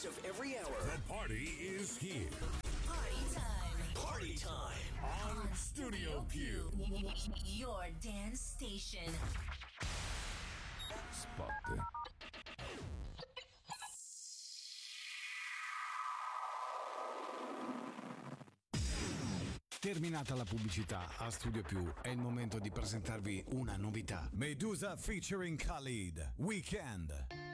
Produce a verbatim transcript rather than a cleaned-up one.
best of every hour. The party is here. Party time. Party time. On Studio Q. Your dance station. Spot. Terminata la pubblicità, a Studio Più è il momento di presentarvi una novità. Medusa featuring Khalid, Weekend.